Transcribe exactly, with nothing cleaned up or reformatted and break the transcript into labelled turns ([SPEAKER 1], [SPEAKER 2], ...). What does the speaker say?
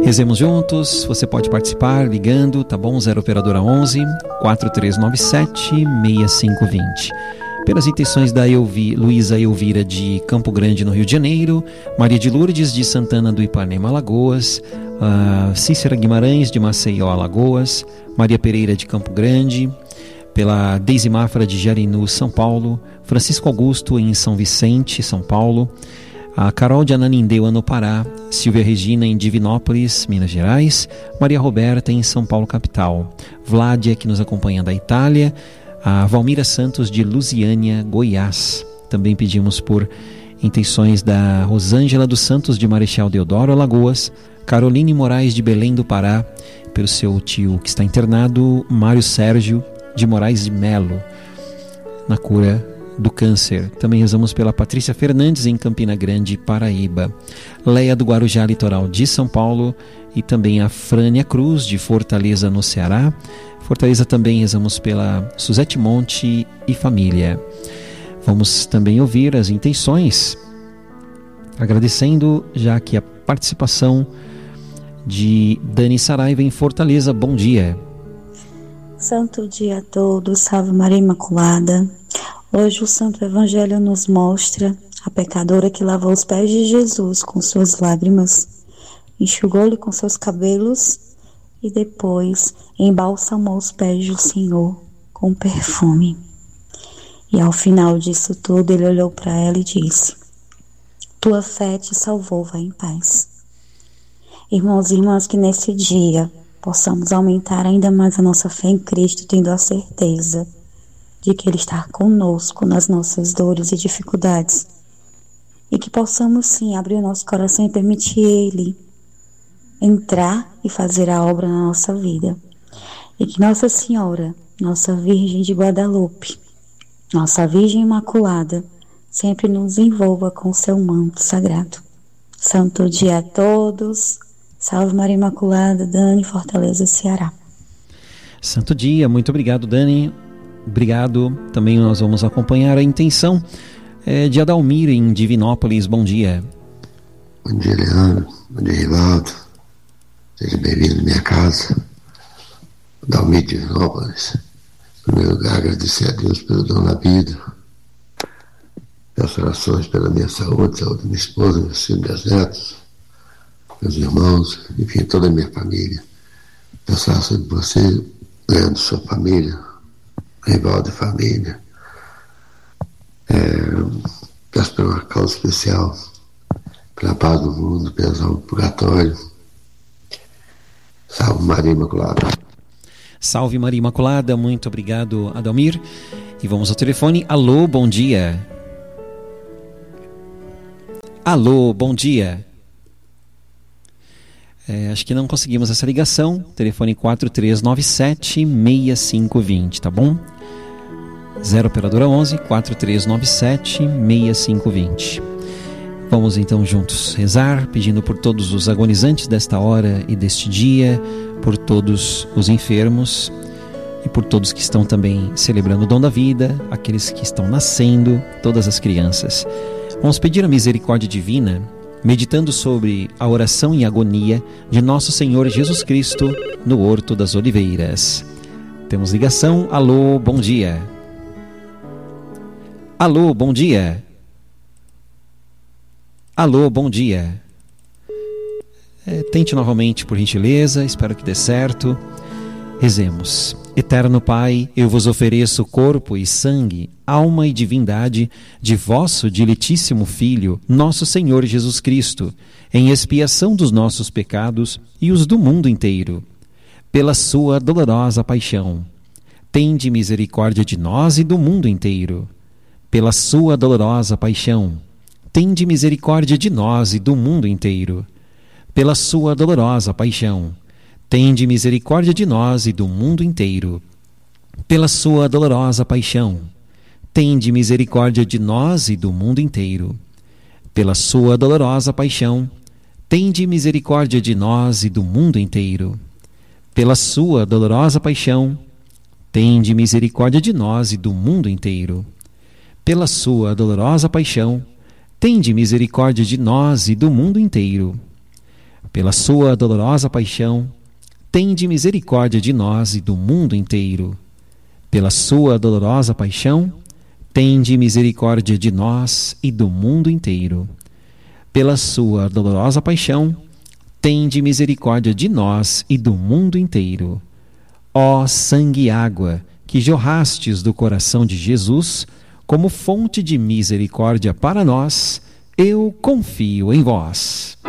[SPEAKER 1] Rezemos juntos. Você pode participar ligando, tá bom? zero operadora onze, quatro três nove sete, seis cinco dois zero. Pelas intenções da Elvi, Luísa Elvira de Campo Grande, no Rio de Janeiro, Maria de Lourdes de Santana do Ipanema, Alagoas, uh, Cícera Guimarães de Maceió, Alagoas, Maria Pereira de Campo Grande, pela Deise Mafra de Jarinu, São Paulo, Francisco Augusto em São Vicente, São Paulo, a Carol de Ananindeua, no Pará, Silvia Regina em Divinópolis, Minas Gerais, Maria Roberta em São Paulo, capital, Vládia, que nos acompanha da Itália, a Valmira Santos de Lusiânia, Goiás. Também pedimos por intenções da Rosângela dos Santos de Marechal Deodoro, Alagoas, Caroline Moraes de Belém do Pará, pelo seu tio que está internado, Mário Sérgio de Moraes de Melo, na cura do câncer. Também rezamos pela Patrícia Fernandes em Campina Grande, Paraíba, Leia do Guarujá, litoral de São Paulo, e também a Frânia Cruz de Fortaleza, no Ceará. Fortaleza também rezamos pela Suzete Monte e família. Vamos também ouvir as intenções, agradecendo já que a participação de Dani Saraiva em Fortaleza. Bom dia.
[SPEAKER 2] Santo dia a todos, salve Maria Imaculada. Hoje o Santo Evangelho nos mostra a pecadora que lavou os pés de Jesus com suas lágrimas, enxugou-lhe com seus cabelos e depois embalsamou os pés do Senhor com perfume. E ao final disso tudo, ele olhou para ela e disse: tua fé te salvou, vai em paz. Irmãos e irmãs, que nesse dia possamos aumentar ainda mais a nossa fé em Cristo, tendo a certeza de que Ele está conosco nas nossas dores e dificuldades. E que possamos sim abrir o nosso coração e permitir Ele entrar e fazer a obra na nossa vida. E que Nossa Senhora, nossa Virgem de Guadalupe, nossa Virgem Imaculada, sempre nos envolva com seu manto sagrado. Santo dia a todos. Salve Maria Imaculada. Dani, Fortaleza, Ceará.
[SPEAKER 1] Santo dia. Muito obrigado, Dani. Obrigado. Também nós vamos acompanhar a intenção é, de Adalmir em Divinópolis. Bom dia.
[SPEAKER 3] Bom dia, Leandro. Bom dia, Rivaldo. Seja bem-vindo à minha casa. Adalmir de Divinópolis. Em primeiro lugar, agradecer a Deus pelo dom da vida. Peço orações pela minha saúde, saúde da minha esposa, meus filhos, meus netos, meus irmãos, enfim, toda a minha família. Peço orações de você, Leandro, sua família, Rivaldo e família. É, peço por uma causa especial, pela paz do mundo, pela alma do purgatório. Salve Maria Imaculada.
[SPEAKER 1] Salve Maria Imaculada. Muito obrigado, Adalmir. E vamos ao telefone. Alô, bom dia. Alô, bom dia. É, acho que não conseguimos essa ligação. Telefone quatro três nove sete, seis cinco dois zero, tá bom? zero operadora onze, quatro três nove sete, seis cinco dois zero. Vamos então juntos rezar, pedindo por todos os agonizantes desta hora e deste dia, por todos os enfermos e por todos que estão também celebrando o dom da vida, aqueles que estão nascendo, todas as crianças. Vamos pedir a misericórdia divina, meditando sobre a oração e agonia de nosso Senhor Jesus Cristo no Horto das Oliveiras. Temos ligação. Alô, bom dia. Alô, bom dia. Alô, bom dia. É, tente novamente, por gentileza, espero que dê certo. Rezemos. Eterno Pai, eu vos ofereço corpo e sangue, alma e divindade de vosso diletíssimo Filho, nosso Senhor Jesus Cristo, em expiação dos nossos pecados e os do mundo inteiro. Pela sua dolorosa paixão, tende misericórdia de nós e do mundo inteiro. Pela sua dolorosa paixão, tende misericórdia de nós e do mundo inteiro. Pela sua dolorosa paixão, tende misericórdia de nós e do mundo inteiro. Pela sua dolorosa paixão, tende misericórdia de nós e do mundo inteiro. Pela sua dolorosa paixão, tende misericórdia de nós e do mundo inteiro. Pela sua dolorosa paixão, tende misericórdia de nós e do mundo inteiro. Pela sua dolorosa paixão, tende misericórdia de nós e do mundo inteiro. pela sua dolorosa paixão, tende misericórdia de nós e do mundo inteiro. Pela sua dolorosa paixão, tende misericórdia de nós e do mundo inteiro. Pela sua dolorosa paixão, tende misericórdia de nós e do mundo inteiro. Ó sangue e água, que jorrastes do coração de Jesus, como fonte de misericórdia para nós, eu confio em vós.